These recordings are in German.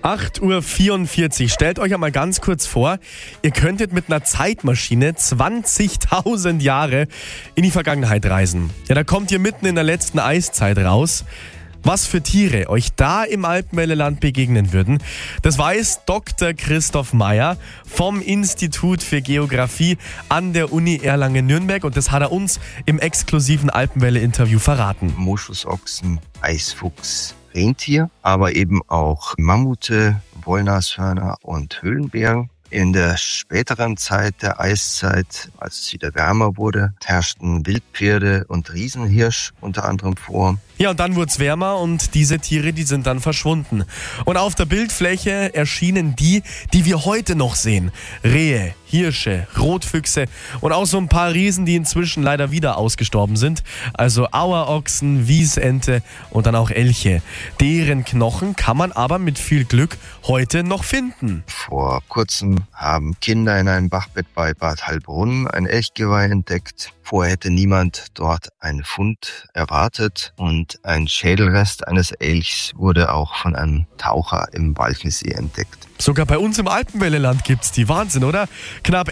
8:44 Uhr. Stellt euch einmal ganz kurz vor, ihr könntet mit einer Zeitmaschine 20.000 Jahre in die Vergangenheit reisen. Ja, da kommt ihr mitten in der letzten Eiszeit raus. Was für Tiere euch da im Alpenwelleland begegnen würden, das weiß Dr. Christoph Meyer vom Institut für Geographie an der Uni Erlangen-Nürnberg und das hat er uns im exklusiven Alpenwelle-Interview verraten. Moschusochsen, Eisfuchs, Rentier, aber eben auch Mammute, Wollnashörner und Höhlenbären. In der späteren Zeit der Eiszeit, als es wieder wärmer wurde, herrschten Wildpferde und Riesenhirsch unter anderem vor. Ja, und dann wurde es wärmer und diese Tiere, die sind dann verschwunden. Und auf der Bildfläche erschienen die wir heute noch sehen. Rehe, Hirsche, Rotfüchse und auch so ein paar Riesen, die inzwischen leider wieder ausgestorben sind. Also Auerochsen, Wiesente und dann auch Elche. Deren Knochen kann man aber mit viel Glück heute noch finden. Vor kurzem haben Kinder in einem Bachbett bei Bad Heilbrunn ein Elchgeweih entdeckt. Vorher hätte niemand dort einen Fund erwartet und ein Schädelrest eines Elchs wurde auch von einem Taucher im Walchensee entdeckt. Sogar bei uns im Alpenwelleland gibt's die. Wahnsinn, oder? Knapp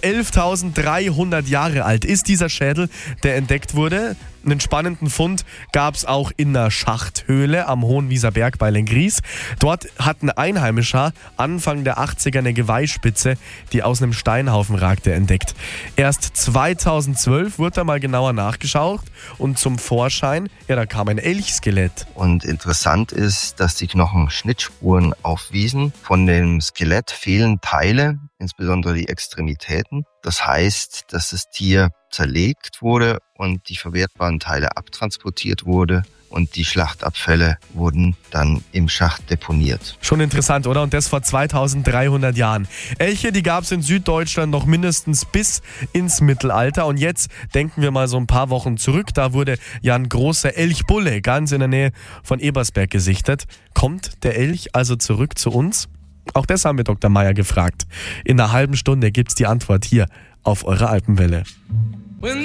11.300 Jahre alt ist dieser Schädel, der entdeckt wurde. Einen spannenden Fund gab's auch in einer Schachthöhle am Hohenwieser Berg bei Lenggries. Dort hat ein Einheimischer Anfang der 80er eine Geweihspitze, die aus einem Steinhaufen ragte, entdeckt. Erst 2012 wurde da mal genauer nachgeschaut und zum Vorschein, ja, da kam ein Elchskelett. Und interessant ist, dass die Knochen Schnittspuren aufwiesen. Von dem Skelett fehlen Teile, insbesondere die Extremitäten. Das heißt, dass das Tier zerlegt wurde und die verwertbaren Teile abtransportiert wurde und die Schlachtabfälle wurden dann im Schacht deponiert. Schon interessant, oder? Und das vor 2300 Jahren. Elche, die gab es in Süddeutschland noch mindestens bis ins Mittelalter. Und jetzt denken wir mal so ein paar Wochen zurück. Da wurde ja ein großer Elchbulle ganz in der Nähe von Ebersberg gesichtet. Kommt der Elch also zurück zu uns? Auch das haben wir Dr. Meyer gefragt. In einer halben Stunde gibt's die Antwort hier auf eurer Alpenwelle.